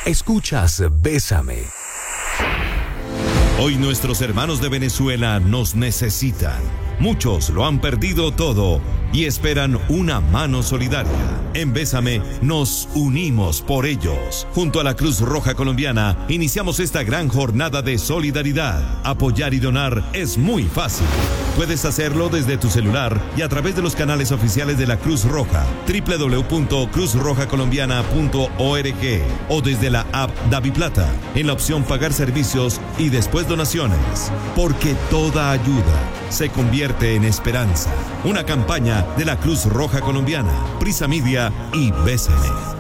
Escuchas Bésame. Hoy nuestros hermanos de Venezuela nos necesitan. Muchos lo han perdido todo y esperan una mano solidaria. En Bésame nos unimos por ellos. Junto a la Cruz Roja Colombiana iniciamos esta gran jornada de solidaridad. Apoyar y donar es muy fácil. Puedes hacerlo desde tu celular y a través de los canales oficiales de la Cruz Roja, www.cruzrojacolombiana.org o desde la app DaviPlata, en la opción Pagar servicios y después donaciones. Porque toda ayuda se convierte en esperanza. Una campaña de la Cruz Roja Colombiana, Prisa Media y Bésame.